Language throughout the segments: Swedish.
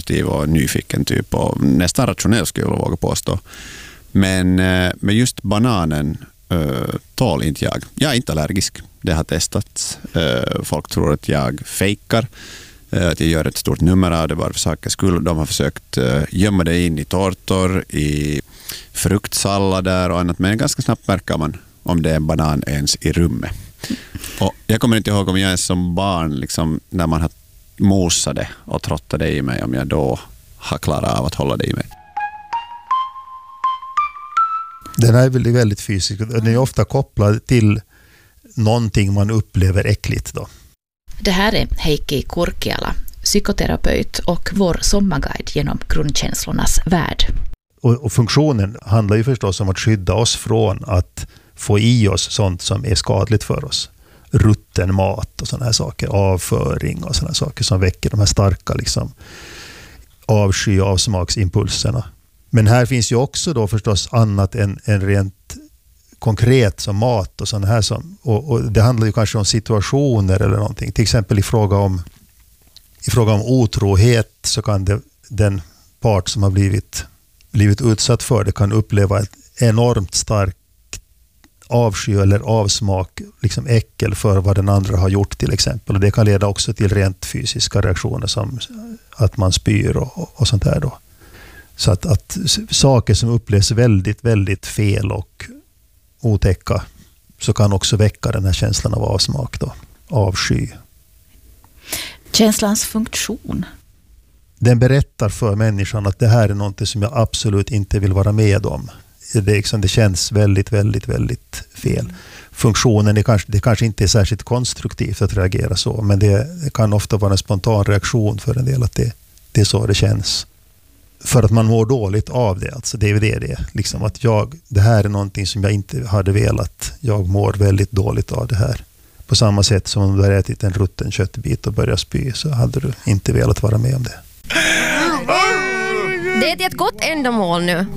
positiv och nyfiken typ och nästan rationell skulle jag våga påstå. Men med just bananen tål inte jag. Jag är inte allergisk. Det har testats. Folk tror att jag fejkar. Att jag gör ett stort nummer av det bara för sakens skull. De har försökt gömma det in i tårtor, i fruktsallader och annat. Men ganska snabbt märker man om det är en banan ens i rummet. Och jag kommer inte ihåg om jag är som barn liksom, när man har mosat det och trottat det i mig, om jag då har klarat av att hålla det i mig. Den är väldigt fysisk. Den är ofta kopplad till någonting man upplever äckligt då. Det här är Heikki Kurkiala, psykoterapeut och vår sommarguide genom grundkänslornas värld. Och funktionen handlar ju förstås om att skydda oss från att få i oss sånt som är skadligt för oss. Rutten mat och sådana här saker, avföring och sådana saker som väcker de här starka liksom, avsky- och avsmaksimpulserna. Men här finns ju också då förstås annat än rent konkret som mat och sådana här som, och det handlar ju kanske om situationer eller någonting. Till exempel i fråga om otrohet så kan den part som har blivit utsatt för det kan uppleva ett enormt starkt avsky eller avsmak, liksom äckel för vad den andra har gjort till exempel. Och det kan leda också till rent fysiska reaktioner som att man spyr och sånt där då. Så att saker som upplevs väldigt, väldigt fel och otäcka så kan också väcka den här känslan av avsmak då, avsky. Känslans funktion. Den berättar för människan att det här är något som jag absolut inte vill vara med om. Det känns väldigt, väldigt, väldigt fel. Funktionen det kanske inte är särskilt konstruktivt att reagera så, men det kan ofta vara en spontan reaktion för en del att det är så det känns. För att man mår dåligt av det. Alltså det är det. Liksom att det här är någonting som jag inte hade velat. Jag mår väldigt dåligt av det här. På samma sätt som om du hade ätit en rutten köttbit och börjat spy så hade du inte velat vara med om det. Det är ett gott ändamål nu.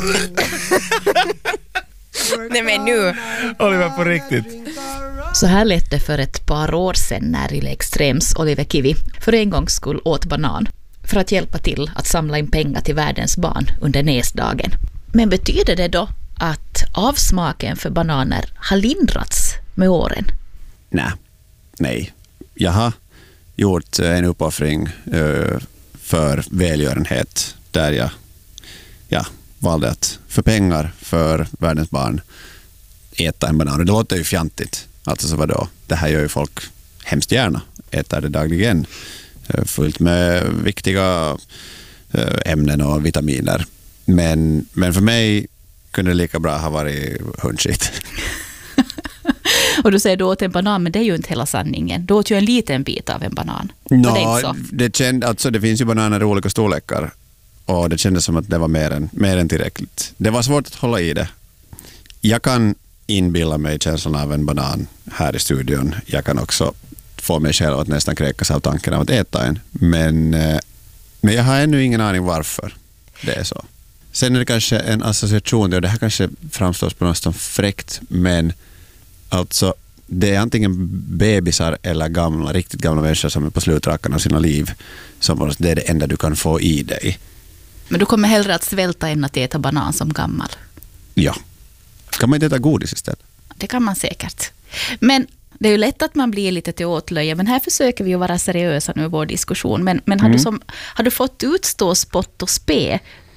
Nej men nu. Oliver på riktigt. Så här lät det för ett par år sedan när Yle Extrems Oliver Kivi för en gångs skull åt banan för att hjälpa till att samla in pengar till världens barn under näsdagen. Men betyder det då att avsmaken för bananer har lindrats med åren? Nej. Jag har gjort en uppoffring för välgörenhet där jag valde att för pengar för världens barn äta en banan. Och det låter ju fjantigt. Alltså så vadå? Det här gör ju folk hemskt gärna. Äter det dagligen. Fullt med viktiga ämnen och vitaminer. Men för mig kunde det lika bra ha varit hundskit. Och du säger du åt en banan, men det är ju inte hela sanningen. Du åt ju en liten bit av en banan. Det finns ju bananer i olika storlekar. Och det kändes som att det var mer än tillräckligt. Det var svårt att hålla i det. Jag kan inbilla mig känslan av en banan här i studion. Jag kan också få mig själv att nästan kräkas av tanken av att äta en. Men jag har ännu ingen aning varför det är så. Sen är det kanske en association, och det här kanske framstås på något som fräckt, men alltså det är antingen bebisar eller riktigt gamla människor som är på slutrakan av sina liv som det är det enda du kan få i dig. Men du kommer hellre att svälta än att äta banan som gammal. Ja. Kan man inte äta godis istället? Det kan man säkert. Men det är ju lätt att man blir lite till åtlöje, men här försöker vi ju vara seriösa nu i vår diskussion. Men har du fått utstå spott och spe?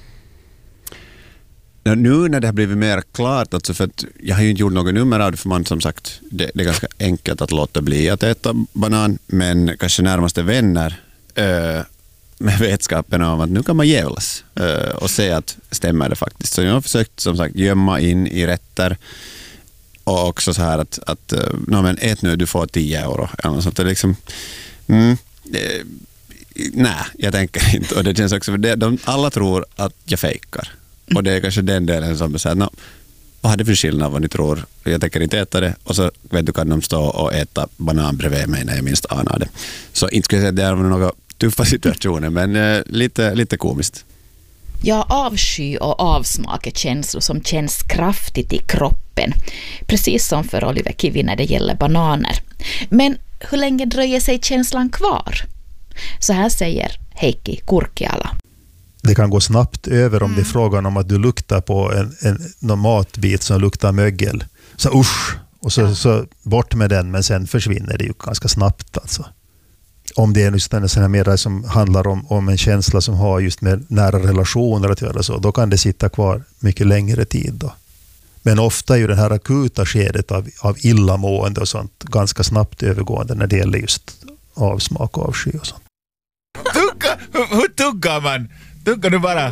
Nu när det har blivit mer klart, alltså för att jag har ju inte gjort något nummer av det, för man som sagt, det är ganska enkelt att låta bli att äta banan, men kanske närmaste vänner med vetskapen om att nu kan man jävlas och se att stämmer det faktiskt. Så jag har försökt som sagt gömma in i rätter och också så här att men ät nu, du får 10 euro eller så att det liksom nej, jag tänker inte, och det känns också för det, alla tror att jag fejkar. Och det är kanske den delen som säger, vad har det för skillnad vad ni tror? Jag tänker inte äta det. Och så vet du, kan de stå och äta banan bredvid mig när jag minst anar det. Så inte skulle jag säga att det är några tuffa situationer, men lite komiskt. Ja, avsky och avsmak är känslor som känns kraftigt i kroppen. Precis som för Oliver Kivi när det gäller bananer. Men hur länge dröjer sig känslan kvar? Så här säger Heikki Kurkiala. Det kan gå snabbt över om det är frågan om att du luktar på någon matbit som luktar mögel. Så usch! Och så bort med den, men sen försvinner det ju ganska snabbt alltså. Om det är just en sån här mera som handlar om en känsla som har just med nära relationer att göra så, då kan det sitta kvar mycket längre tid då. Men ofta är ju det här akuta skedet av illamående och sånt ganska snabbt övergående när det gäller just avsmak och avsky och sånt. Hur tuggar man? Tuggar du bara?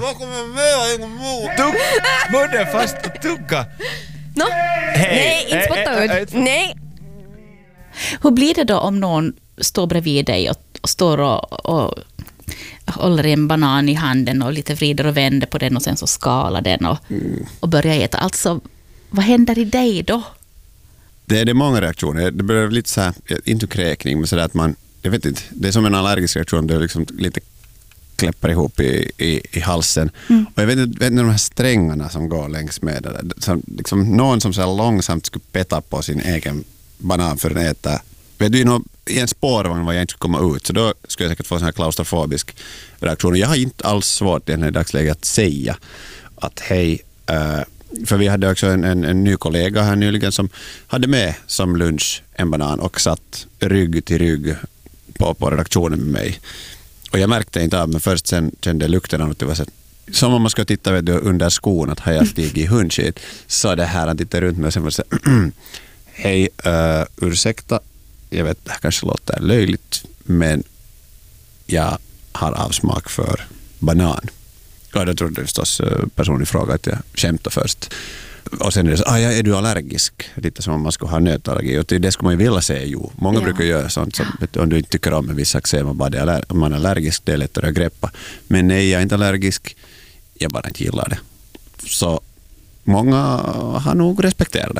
Munnen fast och tugga. No? Nej, inte spotta ut. Nej. Hur blir det då om någon står bredvid dig och står och håller en banan i handen och lite vrider och vänder på den och sen så skalar den och börjar äta? Alltså, vad händer i dig då? Det är många reaktioner. Det börjar lite så här, inte kräkning, men så där att man, jag vet inte, det är som en allergisk reaktion. Det är liksom lite kläppar ihop i halsen. Och jag vet inte de här strängarna som går längs med det där. Som, liksom, någon som så här långsamt skulle peta på sin egen banan för att äta. Vet du, i en spårvagn var jag inte skulle komma ut, så då skulle jag säkert få en sån här klaustrofobisk reaktion. Jag har inte alls svårt i dagsläget att säga att hej, för vi hade också en ny kollega här nyligen som hade med som lunch en banan och satt rygg till rygg på redaktionen med mig. Och jag märkte inte av, men först sen kände lukten av att det var så som om man ska titta under skon att har jag stigit i hundskit, så det här han tittar runt mig och sen var det så hej, ursäkta, jag vet det här kanske låter löjligt, men jag har avsmak för banan. Och då trodde förstås personen i fråga att jag skämtade först. Och sen är det så, är du allergisk? Lite som om man skulle ha nötallergi. Och det skulle man ju vilja säga, jo. Många brukar göra sånt som, om du inte tycker om en viss sak säger man bara om man är allergisk, det är lättare att greppa. Men nej, jag är inte allergisk, jag bara inte gillar det. Så många har nog respekterat det.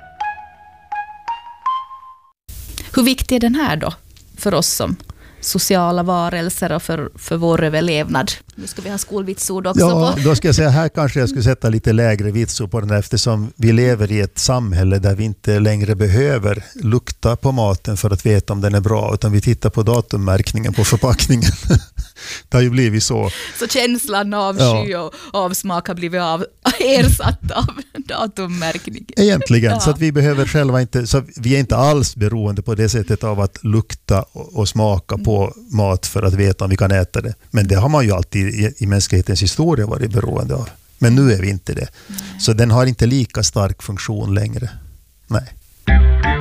Hur viktig är den här då för oss som sociala varelser och för vår överlevnad? Nu ska vi ha skolvitsord också. Ja, då ska jag säga, här kanske jag skulle sätta lite lägre vitsord på den, eftersom vi lever i ett samhälle där vi inte längre behöver lukta på maten för att veta om den är bra, utan vi tittar på datummärkningen på förpackningen. Det har ju blivit så. Så känslan av sky och avsmak har blivit ersatt av datummärkning. Egentligen, så att vi behöver själva inte, så vi är inte alls beroende på det sättet av att lukta och smaka på mat för att veta om vi kan äta det. Men det har man ju alltid i mänsklighetens historia varit beroende av. Men nu är vi inte det. Så den har inte lika stark funktion längre. Nej.